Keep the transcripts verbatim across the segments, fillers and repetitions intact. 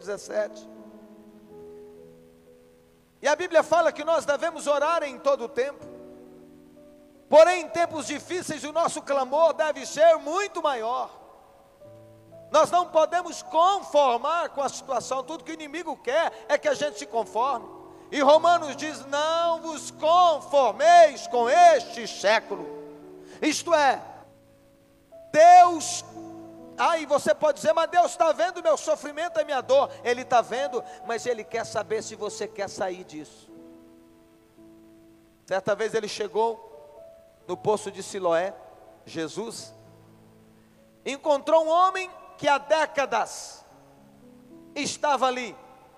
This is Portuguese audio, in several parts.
dezessete. E a Bíblia fala que nós devemos orar em todo o tempo. Porém, em tempos difíceis, o nosso clamor deve ser muito maior. Nós não podemos conformar com a situação. Tudo que o inimigo quer é que a gente se conforme. E Romanos diz: não vos conformeis com este século. Isto é, Deus... Aí você pode dizer: mas Deus está vendo o meu sofrimento e a minha dor. Ele está vendo, mas Ele quer saber se você quer sair disso. Certa vez Ele chegou no poço de Siloé, Jesus, encontrou um homem que há décadas estava ali.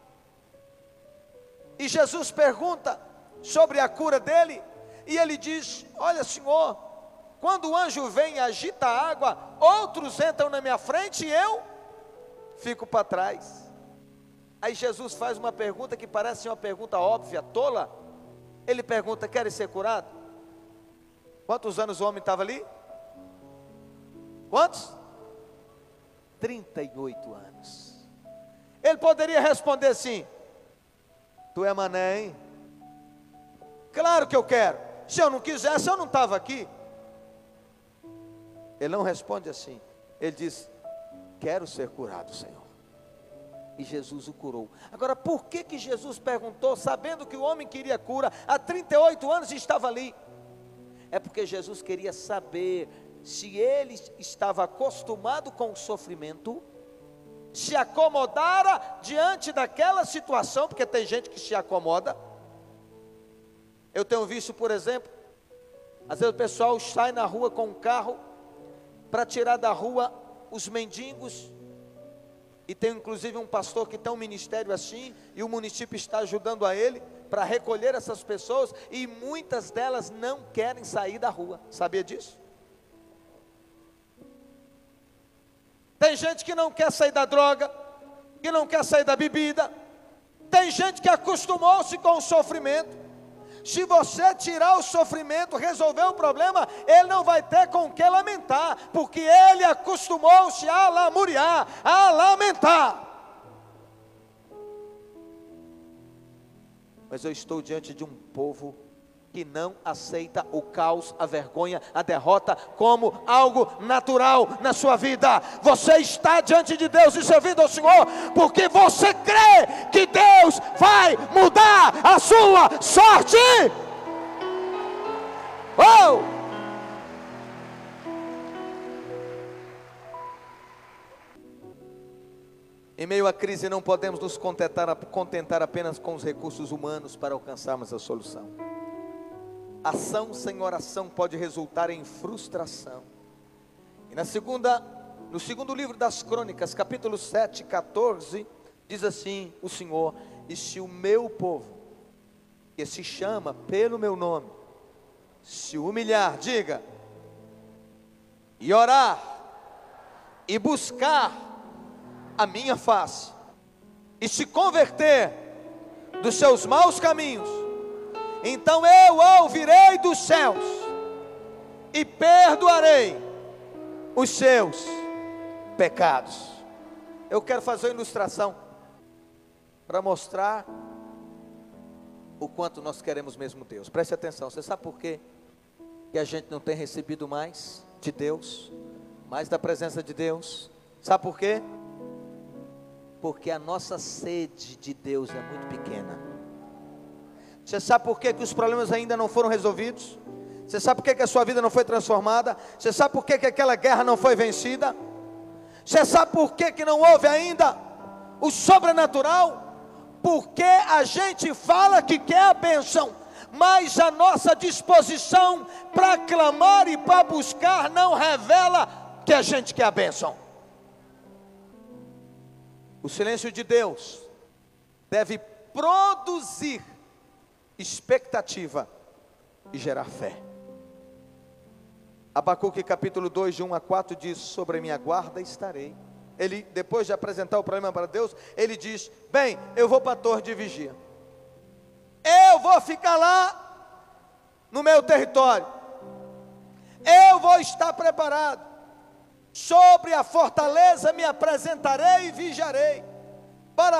E Jesus pergunta sobre a cura dele, e ele diz: olha, Senhor, quando o anjo vem e agita a água, outros entram na minha frente e eu fico para trás. Aí Jesus faz uma pergunta que parece uma pergunta óbvia, tola. Ele pergunta: queres ser curado? Quantos anos o homem estava ali? Quantos? trinta e oito anos. Ele poderia responder assim: tu é mané, hein? Claro que eu quero. Se eu não quisesse, eu não estava aqui. Ele não responde assim. Ele diz: quero ser curado, Senhor. E Jesus o curou. Agora, por que que Jesus perguntou, sabendo que o homem queria cura, há trinta e oito anos estava ali? É porque Jesus queria saber se ele estava acostumado com o sofrimento, se acomodara diante daquela situação, porque tem gente que se acomoda. Eu tenho visto, por exemplo, às vezes o pessoal sai na rua com um carro para tirar da rua os mendigos, e tem inclusive um pastor que tem um ministério assim, e o município está ajudando a ele para recolher essas pessoas, e muitas delas não querem sair da rua. Sabia disso? Tem gente que não quer sair da droga, que não quer sair da bebida. Tem gente que acostumou-se com o sofrimento. Se você tirar o sofrimento, resolver o problema, ele não vai ter com o que lamentar, porque ele acostumou-se a lamuriar, a lamentar. Mas eu estou diante de um povo que não aceita o caos, a vergonha, a derrota como algo natural na sua vida. Você está diante de Deus e servindo ao Senhor porque você crê que Deus vai mudar a sua sorte. Oh! Em meio à crise não podemos nos contentar, contentar apenas com os recursos humanos para alcançarmos a solução. Ação sem oração pode resultar em frustração. E na segunda, no segundo livro das Crônicas, capítulo sete, quatorze, diz assim o Senhor: e se o meu povo, que se chama pelo meu nome, se humilhar, diga, e orar, e buscar a minha face, e se converter dos seus maus caminhos, então eu ouvirei dos céus e perdoarei os seus pecados. Eu quero fazer uma ilustração para mostrar o quanto nós queremos mesmo Deus. Preste atenção. Você sabe por quê que a gente não tem recebido mais de Deus, mais da presença de Deus? Sabe por quê? Porque a nossa sede de Deus é muito pequena. Você sabe por que que os problemas ainda não foram resolvidos? Você sabe por que que a sua vida não foi transformada? Você sabe por que que aquela guerra não foi vencida? Você sabe por que que não houve ainda o sobrenatural? Porque a gente fala que quer a bênção, mas a nossa disposição para clamar e para buscar não revela que a gente quer a bênção. O silêncio de Deus deve produzir expectativa e gerar fé. Abacuque capítulo dois, de um a quatro diz: sobre a minha guarda estarei. Ele, depois de apresentar o problema para Deus, ele diz: bem, eu vou para a torre de vigia, eu vou ficar lá no meu território, eu vou estar preparado, sobre a fortaleza me apresentarei e vigiarei.